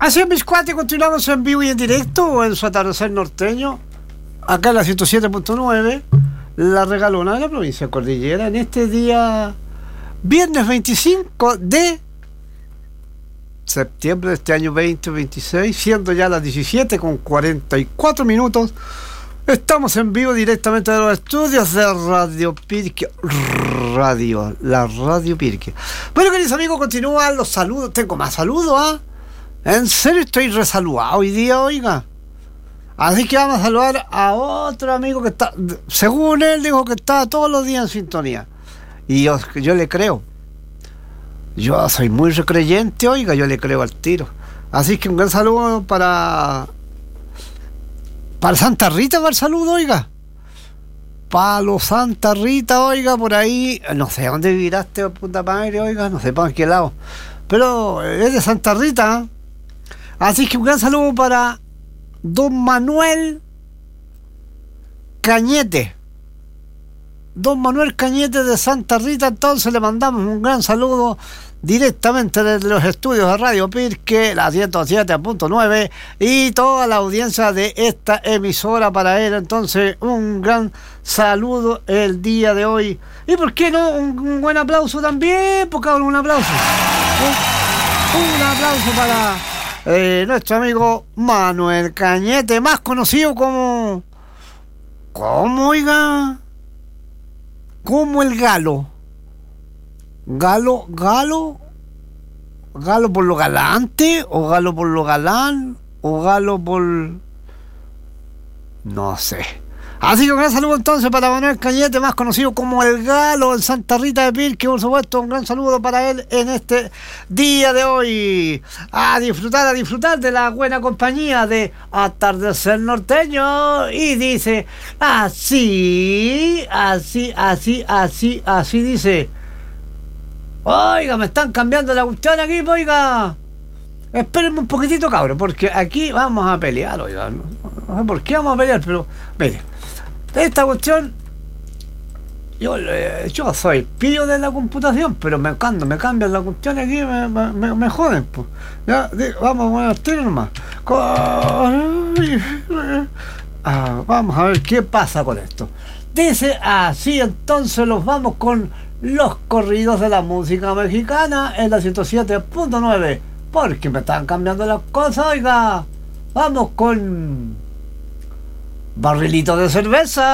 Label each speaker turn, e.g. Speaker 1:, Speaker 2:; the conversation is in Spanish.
Speaker 1: Así es, mis cuates, continuamos en vivo y en directo en su atardecer norteño, acá en la 107.9, la regalona de la provincia de Cordillera, en este día viernes 25 de septiembre de este año 2026, siendo ya las 17:44. Estamos en vivo directamente de los estudios de Radio Pirque, la Radio Pirque. Bueno, queridos amigos, continúan los saludos. Tengo más saludos, ¿ah? En serio, estoy resaludado hoy día, oiga. Así que vamos a saludar a otro amigo que está, según él, dijo que está todos los días en sintonía. Y yo le creo. Yo soy muy recreyente, oiga, yo le creo al tiro. Así que un gran saludo para Santa Rita, para el saludo, oiga. Palo Santa Rita, oiga, por ahí. No sé dónde vivirá este puta madre, oiga, no sé para qué lado. Pero es de Santa Rita, ¿eh? Así que un gran saludo para don Manuel Cañete. Don Manuel Cañete de Santa Rita. Entonces le mandamos un gran saludo directamente desde los estudios de Radio Pirque, la 107.9, y toda la audiencia de esta emisora para él. Entonces un gran saludo el día de hoy. Y por qué no un buen aplauso también, porque un aplauso. Un aplauso para nuestro amigo Manuel Cañete, más conocido como oiga, como el Galo. Galo por lo galante, o Galo por lo galán, o Galo por... no sé. Así que un gran saludo entonces para Manuel Cañete, más conocido como el Galo en Santa Rita de Pirque, por supuesto, un gran saludo para él en este día de hoy. A disfrutar de la buena compañía de Atardecer Norteño. Y dice así dice. Oiga, me están cambiando la cuestión aquí, oiga. Espérenme un poquitito, cabrón, porque aquí vamos a pelear, oiga. No sé por qué vamos a pelear, pero mire. Esta cuestión, yo soy pillo de la computación, pero cuando me cambian la cuestión aquí me joden, pues. Ya, vamos a poner el tiro nomás. Vamos a ver qué pasa con esto. Dice así, entonces los vamos con los corridos de la música mexicana en la 107.9, porque me están cambiando las cosas, oiga. Vamos con barrilito de cerveza.